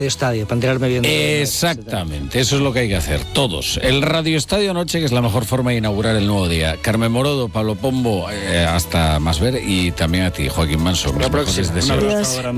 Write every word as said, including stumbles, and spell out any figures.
Estadio, para enterarme bien. Exactamente, eso es lo que hay que hacer, todos. El Radio Estadio Noche, que es la mejor forma de inaugurar el nuevo día. Carmen Morodo, Pablo Pombo, eh, hasta más ver, y también a ti, Joaquín Manso. La próxima. Mis mejores deseos.